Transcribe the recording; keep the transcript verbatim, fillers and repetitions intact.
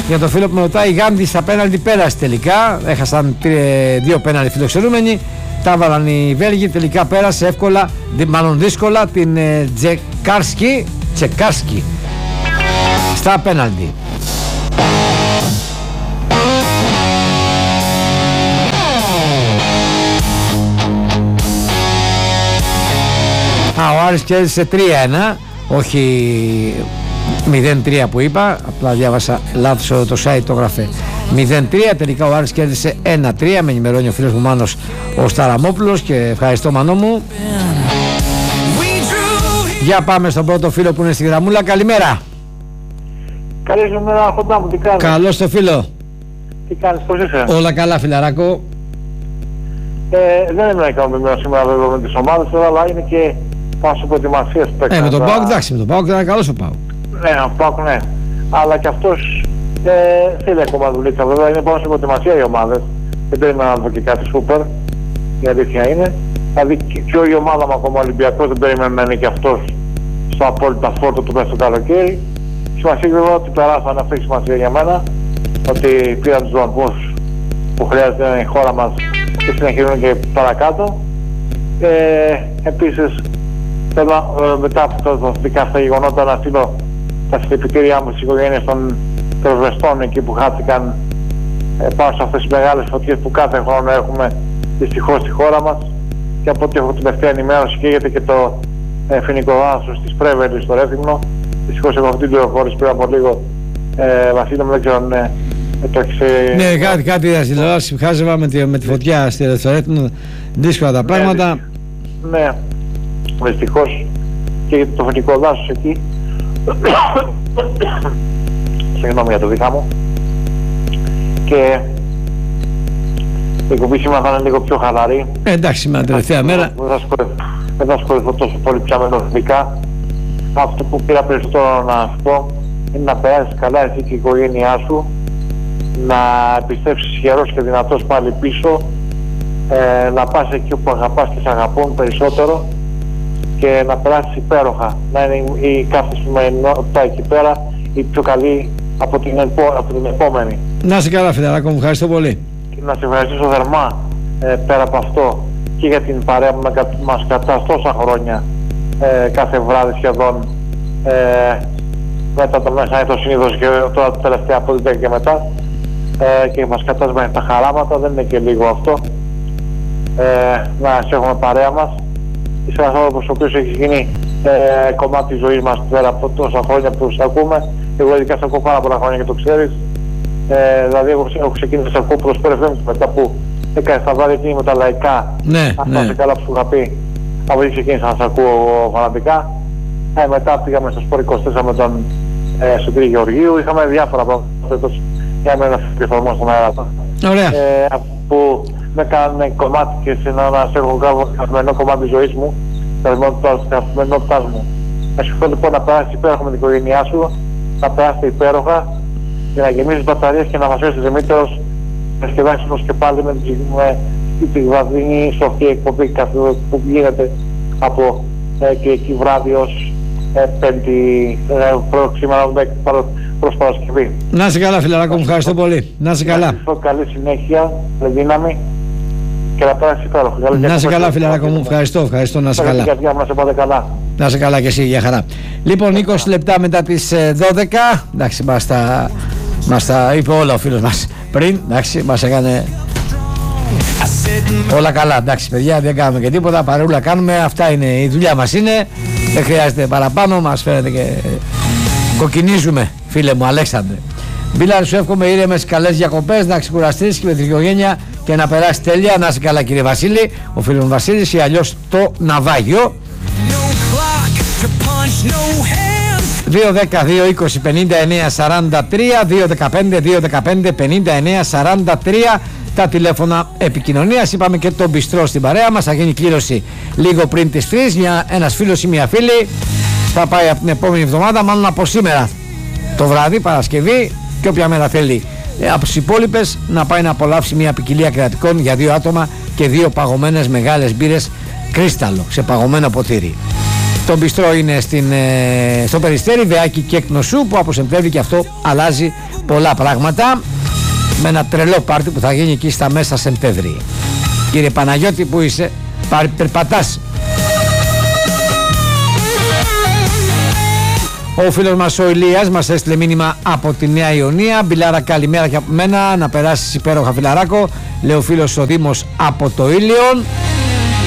Για το φίλο που με ρωτάει, η Γάνδη στα πέναλτι πέρασε τελικά. Έχασαν δύο πέναλτι φιλοξενούμενοι. Τα βάλαν οι Βέλγοι, τελικά πέρασε εύκολα, μάλλον δύσκολα, την ε, Τζεκάρσκι, Τσεκάρσκι στα πέναλτι. Α, ο Άρης κέρδισε τρία ένα, όχι μηδέν τρία που είπα, απλά διάβασα λάθος το site, το γράφε μηδέν τρία, τελικά ο Άρης κέρδισε ένα τρία, με ενημερώνει ο φίλος μου Μάνος ο Σταραμόπουλος και ευχαριστώ Μανώ μου. Για πάμε στον πρώτο φίλο που είναι στη γραμμούλα. Καλημέρα. Καλή σου μέρα, Χοντά μου, τι κάνεις? Καλώς το φίλο. Τι κάνεις, πώς είσαι? Όλα καλά, φιλαράκο. Ε, δεν έμεινα ικανοποιημένο σήμερα βέβαια με τις ομάδες, αλλά είναι και πάσο προετοιμασίας που Ε, με τον ΠΑΟΚ, εντάξει, με τον ΠΑΟΚ ήταν καλός ο ΠΑΟΚ. Ναι, ο ΠΑΟΚ ναι. Αλλά και αυτός ε, θέλει ακόμα δουλίτσα, βέβαια είναι πάνω στην προετοιμασία οι ομάδες. Δεν περίμενα να δω και κάτι σούπερ, η αλήθεια είναι. Δηλαδή και η ομάδα μου ακόμα, ο Ολυμπιακός, δεν περίμενε να είναι και αυτός στο απόλυτα φόρτο του μέσα στο καλοκαίρι. Σημασία βέβαια ότι περάσαν, αυτή η σημασία για μένα, ότι πήραν τους βαθμούς που χρειάζεται η χώρα μας και συνεχίζουν και παρακάτω. Ε, επίσης, θέλω ε, μετά από τα δικά αυτά γεγονότα να στείλω τα συλληπιτήριά μου στις οικογένειες των πυροσβεστών εκεί που χάθηκαν ε, πάνω σε αυτές τις μεγάλες φωτιές που κάθε χρόνο έχουμε δυστυχώς στη χώρα μας. Και από ό,τι έχω την τελευταία ενημέρωση καίγεται και το ε, φοινικό δάσος της Πρέβελης στο Ρέθυμνο. Δυστυχώς έχω αυτή την πληροφόρηση πριν από λίγο. Ε, Βασίλη μου, δεν ξέρω αν ε, το έχεις... Ε, ναι, κάτι, κάτι τηλεόραση χάζευα με τη, με τη φωτιά στη Ρέθυμνο. Δύσκολα τα πράγματα. Ναι, ναι, δυστυχώς και το φοινικό δάσος εκεί. Συγγνώμη για το δικά μου. Και η εκπομπή σήμερα θα είναι λίγο πιο χαλαρή. Ε, εντάξει, σήμερα τελευταία μέρα. Δεν θα ασχοληθώ τόσο πολύ πια με νοσηλικά. Αυτό που πήρα περισσότερο να σου πω είναι να περάσεις καλά εσύ και η οικογένειά σου, να επιστρέψεις γερός και δυνατός πάλι πίσω, ε, να πας εκεί όπου αγαπάς και σε αγαπούν περισσότερο και να περάσεις υπέροχα. Να είναι η κάθε σημερινότητα εκεί πέρα η πιο καλή από την, επό, από την επόμενη. Να είσαι καλά, φιλαράκο μου, ευχαριστώ πολύ. Και να σε ευχαριστήσω θερμά ε, πέρα από αυτό και για την παρέα που μας κρατάς τόσα χρόνια, ε, κάθε βράδυ σχεδόν, ε, μετά το μέσα το συνήθως και τώρα τελευταία από την τέχνη και μετά, ε, και μας κρατάς με τα χαράματα, δεν είναι και λίγο αυτό. Ε, να σε έχουμε παρέα μας. Είσαι ένας άνθρωπος ο οποίος έχει γίνει ε, κομμάτι της ζωής μας πέρα από τόσα χρόνια που σε ακούμε. Εγώ ειδικά σε ακούω πάρα πολλά χρόνια και το ξέρεις. Ε, δηλαδή εγώ, έχω ξεκίνησα να σε ακούω προς Πέρεφεμ μετά που έκανες τα βράδια εκείνη με τα λαϊκά. Ναι, αυτά ναι. σε καλά που σου είχα πει. Από εκεί ξεκίνησα να σε ακούω φανατικά. Ε, μετά πήγαμε στο Σπορ είκοσι τέσσερα με τον ε, Σωτήρη Γεωργίου. Είχαμε διάφορα πράγματα για μένα πληροφορμό στον αέρα. Ωραία. Ε, που με κάνανε κομμάτι και σε να σε έχω κάνει καθημερινό κομμάτι της ζωής μου, της καθημερινότητάς μου. Να σου πω λοιπόν να περάσεις υπέροχα με την οικογένειά σου, να περάσετε υπέροχα και να γεμίσεις μπαταρίες και να μας έρθεις Δημήτρος να σχεδάσεις όμως και πάλι με τη βραδινή σοφή εκπομπή που γίνεται από ε, και εκεί βράδυ ως ε, πέμπτη ε, πρόξημα προς Παρασκευή. Να είσαι καλά, φιλαράκο μου, ευχαριστώ πολύ. Να είσαι καλά. Καλή συνέχεια, με δύναμη και να πέρασες υπέροχα. Να είσαι καλά, φιλαράκο μου, ευχαριστώ, ευχαριστώ, να είσαι καλά. Να σε πάτε καλά. Να είσαι καλά και εσύ, για χαρά. Λοιπόν, είκοσι λεπτά μετά τις δώδεκα, εντάξει, μας τα, μας τα είπε όλα ο φίλος μας πριν, εντάξει, μας έκανε όλα καλά, εντάξει παιδιά, δεν κάνουμε και τίποτα, παρούλα κάνουμε, αυτά είναι, η δουλειά μας είναι, δεν χρειάζεται παραπάνω, μας φαίνεται και κοκκινίζουμε, φίλε μου Αλέξανδρε. Μπίλαν, σου εύχομαι ήρεμες καλές διακοπές, να ξεκουραστείς και με την οικογένεια και να περάσει τέλεια. Να είσαι καλά, κύριε Βασίλη, ο φίλος μου Βασίλης, ή αλλιώς το ναυάγιο. δύο δέκα δύο είκοσι πενήντα εννέα σαράντα τρία, δύο δεκαπέντε δύο δεκαπέντε πενήντα εννέα σαράντα τρία τα τηλέφωνα επικοινωνίας. Είπαμε και τον μπιστρό στην παρέα μας, θα γίνει κλήρωση λίγο πριν τις τρεις. Μια, ένας φίλος ή μια φίλη θα πάει από την επόμενη εβδομάδα, μάλλον από σήμερα το βράδυ, Παρασκευή, και όποια μέρα θέλει ε, από τις υπόλοιπες να πάει να απολαύσει μια ποικιλία κρεατικών για δύο άτομα και δύο παγωμένες μεγάλες μπύρες κρίσταλο σε παγωμένο ποτήρι. Το μπιστρό είναι στην, ε, στο Περιστέρι, Βεάκι και Εκνοσού, που από Σεπτέμβρη και αυτό αλλάζει πολλά πράγματα, με ένα τρελό πάρτι που θα γίνει εκεί στα μέσα Σεπτέμβρη. Κύριε Παναγιώτη, που είσαι, περπατάς. Ο φίλος μας ο Ηλίας μας έστειλε μήνυμα από τη Νέα Ιωνία. Μπιλάρα, καλημέρα και από μένα, να περάσεις υπέροχα φιλαράκο, λέει ο φίλος ο Δήμος από το Ήλιον.